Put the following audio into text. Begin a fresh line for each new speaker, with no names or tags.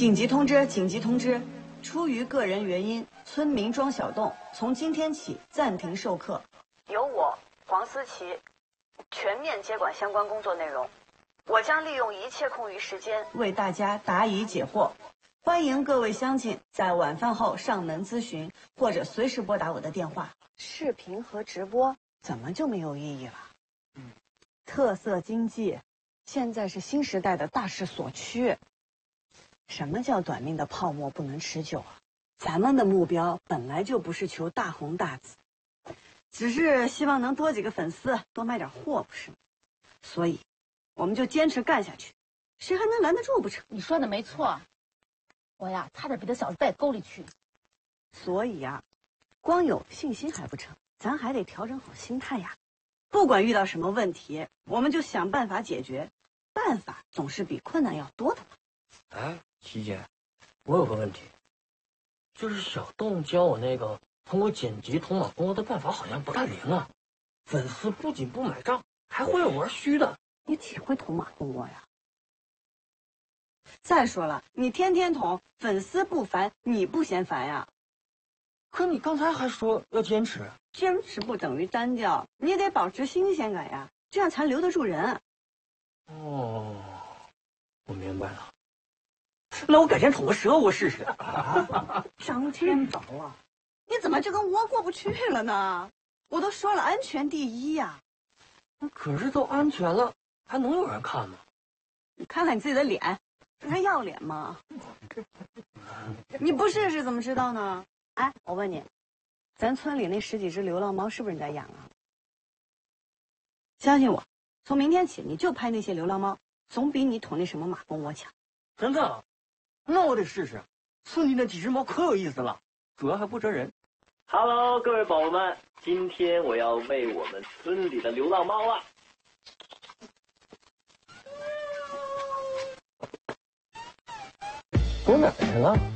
紧急通知！紧急通知！出于个人原因，村民庄小栋从今天起暂停授课，由我黄思琪全面接管相关工作内容。我将利用一切空余时间为大家答疑解惑。欢迎各位乡亲在晚饭后上门咨询，或者随时拨打我的电话。视频和直播怎么就没有意义了？特色经济现在是新时代的大势所趋。什么叫短命的泡沫不能持久啊？咱们的目标本来就不是求大红大紫，只是希望能多几个粉丝，多卖点货，不是吗？所以，我们就坚持干下去，谁还能拦得住不成？
你说的没错，我呀差点比那小子带沟里去。
所以呀，光有信心还不成，咱还得调整好心态呀。不管遇到什么问题，我们就想办法解决，办法总是比困难要多的嘛。
哎，琪姐，我有个问题，就是小栋教我那个通过剪辑捅马蜂窝的办法好像不太灵啊。粉丝不仅不买账，还会玩虚的。
你体会捅马蜂窝呀？再说了，你天天捅，粉丝不烦，你不嫌烦呀？
可你刚才还说要坚持，
坚持不等于单调，你得保持新鲜感呀，这样才留得住人。
哦，我明白了。那我改天捅个蛇我试试。
张天早啊，你怎么就跟窝过不去了呢？我都说了，安全第一呀。
可是都安全了，还能有人看吗？
你看看你自己的脸，这还要脸吗？你不试试怎么知道呢？哎，我问你，咱村里那10几只流浪猫是不是你在养啊？相信我，从明天起你就拍那些流浪猫，总比你捅那什么马蜂窝强。
真的？那我得试试。村里那几只猫可有意思了，主要还不蜇人。
Hello， 各位宝宝们，今天我要喂我们村里的流浪猫了。
走哪儿去了？